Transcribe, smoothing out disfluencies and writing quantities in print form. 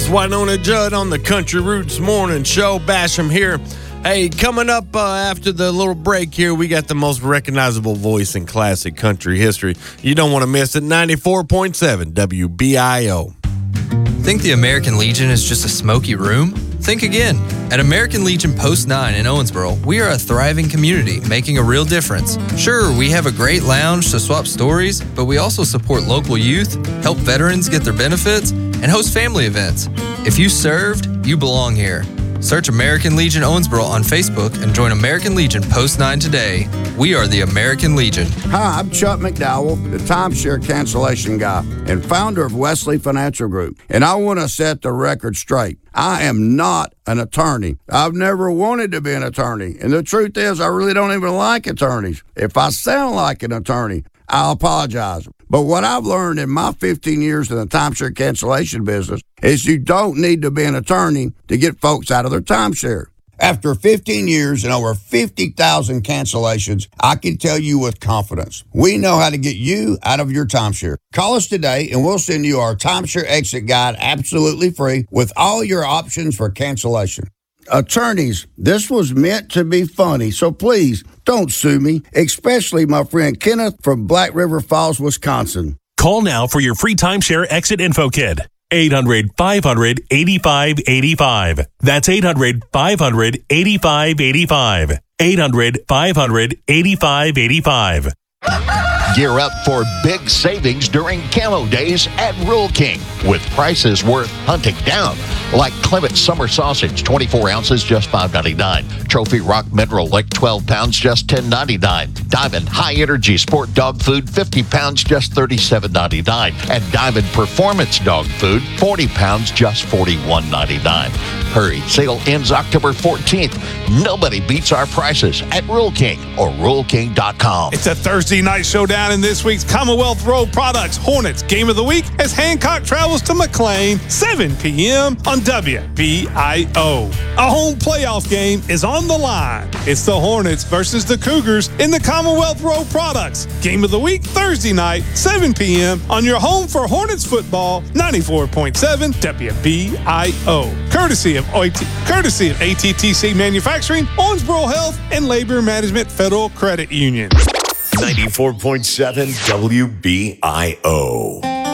That's Wynonna Judd on the Country Roots Morning Show. Basham here. Hey, coming up after the little break here, we got the most recognizable voice in classic country history. You don't want to miss it. 94.7 WBIO. Think the American Legion is just a smoky room? Think again. At American Legion Post 9 in Owensboro, we are a thriving community making a real difference. Sure, we have a great lounge to swap stories, but we also support local youth, help veterans get their benefits, and host family events. If you served, you belong here. Search American Legion Owensboro on Facebook and join American Legion Post 9 today. We are the American Legion. Hi, I'm Chuck McDowell, the timeshare cancellation guy and founder of Wesley Financial Group. And I want to set the record straight. I am not an attorney. I've never wanted to be an attorney. And the truth is, I really don't even like attorneys. If I sound like an attorney, I'll apologize. But what I've learned in my 15 years in the timeshare cancellation business is you don't need to be an attorney to get folks out of their timeshare. After 15 years and over 50,000 cancellations, I can tell you with confidence, we know how to get you out of your timeshare. Call us today and we'll send you our timeshare exit guide absolutely free with all your options for cancellation. Attorneys, this was meant to be funny, so please don't sue me, especially my friend Kenneth from Black River Falls, Wisconsin. Call now for your free timeshare exit info kit. 800-500-8585. That's 800-500-8585. 800-500-8585. Gear up for big savings during Camo Days at Rural King with prices worth hunting down. Like Clement Summer Sausage, 24 ounces, just $5.99. Trophy Rock Mineral Lake, 12 pounds, just $10.99. Diamond High Energy Sport Dog Food, 50 pounds, just $37.99. And Diamond Performance Dog Food, 40 pounds, just $41.99. Hurry, sale ends October 14th. Nobody beats our prices at Rural King or RuralKing.com. It's a Thursday night showdown in this week's Commonwealth Road Products Hornets Game of the Week as Hancock travels to McLean, 7 p.m. on WBIO. A home playoff game is on the line. It's the Hornets versus the Cougars in the Commonwealth Road Products Game of the Week, Thursday night, 7 p.m. on your home for Hornets football, 94.7 WBIO. Courtesy of ATTC Manufacturing, Owensboro Health, and Labor Management Federal Credit Union. 94.7 WBIO.